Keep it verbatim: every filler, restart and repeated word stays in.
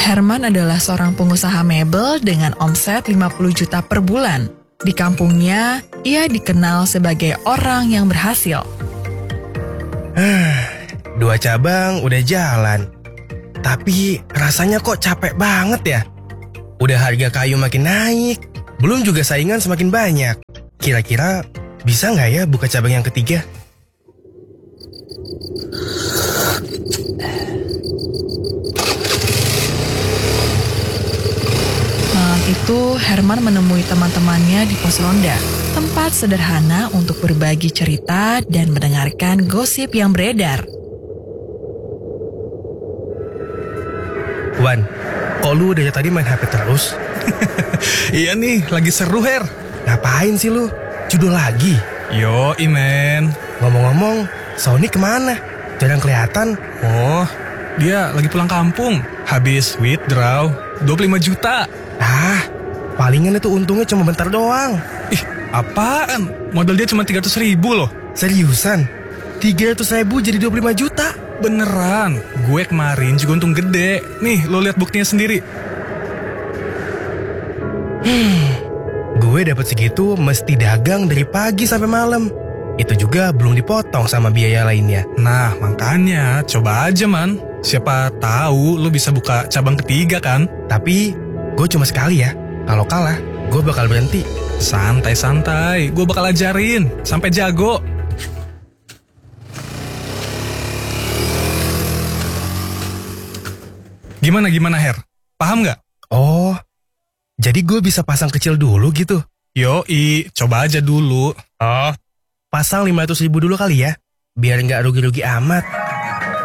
Herman adalah seorang pengusaha mebel dengan omset lima puluh juta per bulan. Di kampungnya, ia dikenal sebagai orang yang berhasil. Dua cabang udah jalan. Tapi rasanya kok capek banget ya. Udah harga kayu makin naik, belum juga saingan semakin banyak. Kira-kira bisa nggak ya buka cabang yang ketiga? Malam itu, Herman menemui teman-temannya di pos ronda, tempat sederhana untuk berbagi cerita dan mendengarkan gosip yang beredar. Wan, kok lu dari tadi main H P terus? Iya nih, lagi seru Her. Ngapain sih lu? Judul lagi? Yo, imen. Ngomong-ngomong, Sony kemana? Jarang kelihatan. Oh, dia lagi pulang kampung. Habis withdraw dua puluh lima juta. Ah, palingan itu untungnya cuma bentar doang. Ih, apaan? Modal dia cuma tiga ratus ribu loh. Seriusan? tiga ratus ribu jadi dua puluh lima juta? Beneran, gue kemarin juga untung gede. Nih, lo lihat buktinya sendiri. Hmm, gue dapat segitu mesti dagang dari pagi sampai malam. Itu juga belum dipotong sama biaya lainnya. Nah, makanya coba aja man. Siapa tahu lo bisa buka cabang ketiga kan? Tapi gue cuma sekali ya. Kalau kalah, gue bakal berhenti. Santai-santai, gue bakal ajarin sampai jago. Gimana-gimana Her? Paham nggak? Oh, jadi gue bisa pasang kecil dulu gitu? Yoi, coba aja dulu. Oh, pasang lima ratus ribu dulu kali ya, biar nggak rugi-rugi amat.